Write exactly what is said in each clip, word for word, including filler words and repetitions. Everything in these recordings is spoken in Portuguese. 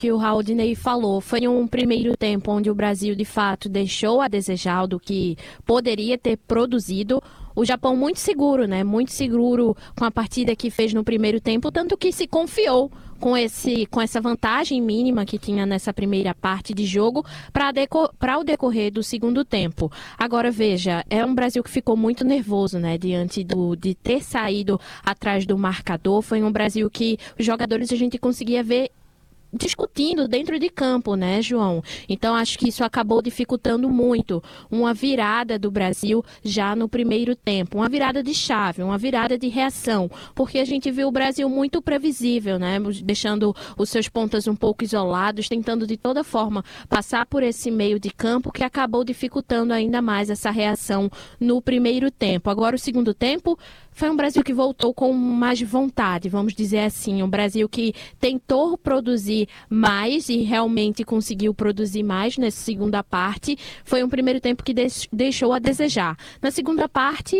que o Raudinei falou. Foi um primeiro tempo onde o Brasil, de fato, deixou a desejar do que poderia ter produzido. O Japão muito seguro, né? Muito seguro com a partida que fez no primeiro tempo, tanto que se confiou com, esse, com essa vantagem mínima que tinha nessa primeira parte de jogo para o decorrer do segundo tempo. Agora, veja, é um Brasil que ficou muito nervoso, né? Diante do, de ter saído atrás do marcador. Foi um Brasil que os jogadores a gente conseguia ver discutindo dentro de campo, né, João? Então, acho que isso acabou dificultando muito uma virada do Brasil já no primeiro tempo. Uma virada de chave, uma virada de reação, porque a gente viu o Brasil muito previsível, né? Deixando os seus pontas um pouco isolados, tentando de toda forma passar por esse meio de campo que acabou dificultando ainda mais essa reação no primeiro tempo. Agora, o segundo tempo foi um Brasil que voltou com mais vontade, vamos dizer assim. Um Brasil que tentou produzir mais e realmente conseguiu produzir mais nessa segunda parte. Foi um primeiro tempo que deixou a desejar. Na segunda parte,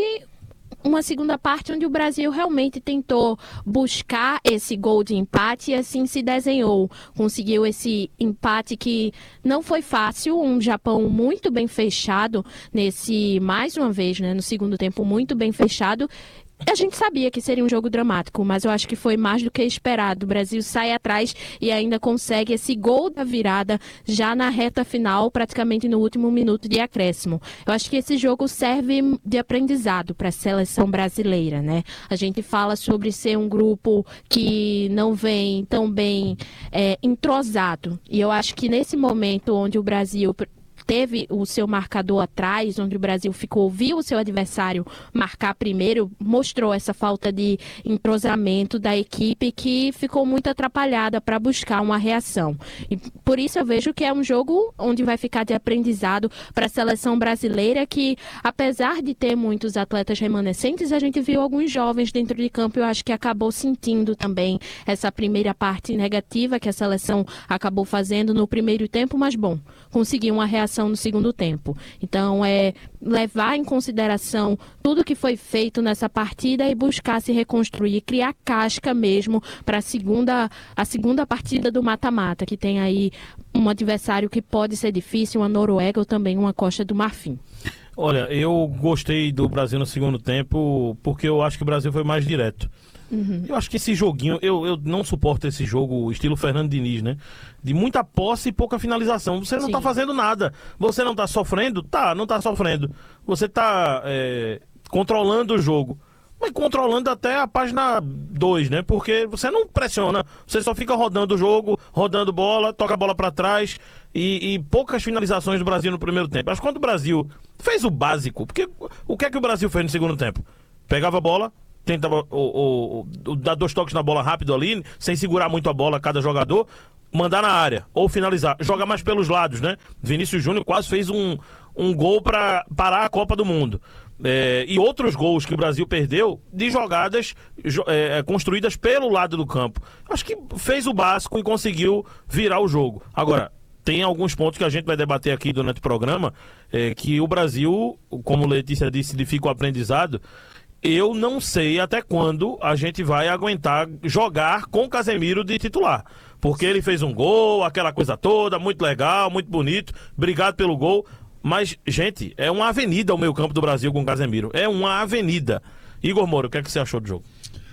uma segunda parte onde o Brasil realmente tentou buscar esse gol de empate e assim se desenhou. Conseguiu esse empate que não foi fácil, um Japão muito bem fechado nesse, mais uma vez, né, no segundo tempo muito bem fechado. A gente sabia que seria um jogo dramático, mas eu acho que foi mais do que esperado. O Brasil sai atrás e ainda consegue esse gol da virada já na reta final, praticamente no último minuto de acréscimo. Eu acho que esse jogo serve de aprendizado para a seleção brasileira, né? A gente fala sobre ser um grupo que não vem tão bem é, entrosado. E eu acho que nesse momento onde o Brasil teve o seu marcador atrás, onde o Brasil ficou, viu o seu adversário marcar primeiro, mostrou essa falta de entrosamento da equipe que ficou muito atrapalhada para buscar uma reação. E por isso eu vejo que é um jogo onde vai ficar de aprendizado para a seleção brasileira que, apesar de ter muitos atletas remanescentes, a gente viu alguns jovens dentro de campo e eu acho que acabou sentindo também essa primeira parte negativa que a seleção acabou fazendo no primeiro tempo, mas bom, conseguiu uma reação no segundo tempo. Então, é levar em consideração tudo que foi feito nessa partida e buscar se reconstruir, criar casca mesmo para a segunda, a segunda partida do mata-mata, que tem aí um adversário que pode ser difícil, uma Noruega ou também uma Costa do Marfim. Olha, eu gostei do Brasil no segundo tempo porque eu acho que o Brasil foi mais direto. Uhum. Eu acho que esse joguinho, eu, eu não suporto esse jogo estilo Fernando Diniz, né? De muita posse e pouca finalização. Você não Sim. tá fazendo nada. Você não tá sofrendo? Tá, não tá sofrendo. Você tá é, controlando o jogo. Mas controlando até a página dois, né? Porque você não pressiona. Você só fica rodando o jogo, rodando bola, toca a bola pra trás e, e poucas finalizações do Brasil no primeiro tempo. Acho que quando o Brasil fez o básico, porque o que é que o Brasil fez no segundo tempo? Pegava a bola, tentava o, o, o, dar dois toques na bola rápido ali, sem segurar muito a bola cada jogador, mandar na área, ou finalizar, joga mais pelos lados, né? Vinícius Júnior quase fez um, um gol para parar a Copa do Mundo. É, e outros gols que o Brasil perdeu de jogadas é, construídas pelo lado do campo. Acho que fez o básico e conseguiu virar o jogo. Agora, tem alguns pontos que a gente vai debater aqui durante o programa, é, que o Brasil, como Letícia disse, difica o aprendizado. Eu não sei até quando a gente vai aguentar jogar com o Casemiro de titular. Porque ele fez um gol, aquela coisa toda, muito legal, muito bonito. Obrigado pelo gol. Mas, gente, é uma avenida o meio campo do Brasil com o Casemiro. É uma avenida. Igor Moura, o que é que você achou do jogo?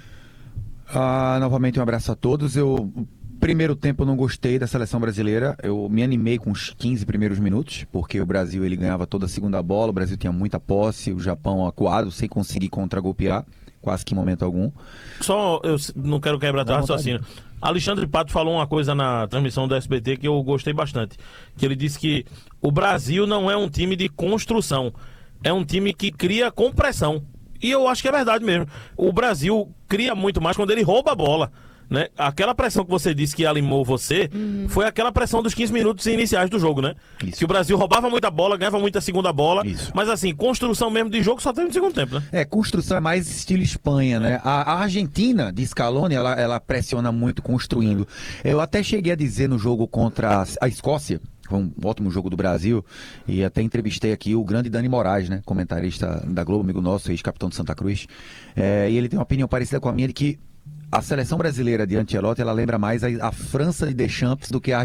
Ah, novamente um abraço a todos. Eu... Primeiro tempo eu não gostei da seleção brasileira, eu me animei com os quinze primeiros minutos, porque o Brasil ele ganhava toda a segunda bola, o Brasil tinha muita posse, o Japão acuado, sem conseguir contragolpear, quase que em momento algum. Só, eu não quero quebrar o raciocínio. Alexandre Pato falou uma coisa na transmissão do S B T que eu gostei bastante, que ele disse que o Brasil não é um time de construção, é um time que cria com pressão. E eu acho que é verdade mesmo. O Brasil cria muito mais quando ele rouba a bola. Né? Aquela pressão que você disse que alimou você uhum. foi aquela pressão dos quinze minutos iniciais do jogo, né? Isso. Que o Brasil roubava muita bola, ganhava muita segunda bola. Isso. Mas assim, construção mesmo de jogo só teve no segundo tempo, né? É, construção é mais estilo Espanha, né? A, a Argentina de Scaloni, ela, ela pressiona muito construindo. Eu até cheguei a dizer no jogo contra a, a Escócia, foi um ótimo jogo do Brasil, e até entrevistei aqui o grande Dani Moraes, né? Comentarista da Globo, amigo nosso, ex-capitão de Santa Cruz. É, e ele tem uma opinião parecida com a minha de que a seleção brasileira de Ancelotti, ela lembra mais a, a França de Deschamps do que a